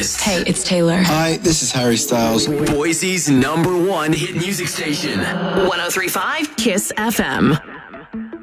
Kiss. Hey, it's Taylor. Hi, this is Harry Styles. Boise's #1 hit music station. 103.5 Kiss FM.